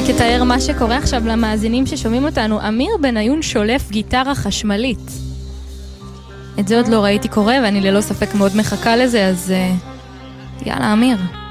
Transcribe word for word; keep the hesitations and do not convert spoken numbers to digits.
רק אתאר מה שקורה עכשיו למאזינים ששומעים אותנו. אמיר בניון שולף גיטרה חשמלית. את זה עוד לא ראיתי קורה, ואני ללא ספק מאוד מחכה לזה, אז יאללה אמיר.